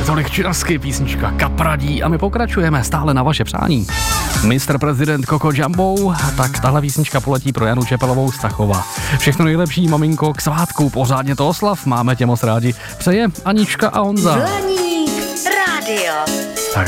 tolik činasky, písnička Kapradí a my pokračujeme stále na vaše přání. Mr. Prezident Coco Jumbo, tak tahle písnička poletí pro Janu Čepelovou Stachova. Všechno nejlepší, maminko, k svátku, pořádně to oslav, máme tě moc rádi. Přeje Anička a Honza. Blaník Radio.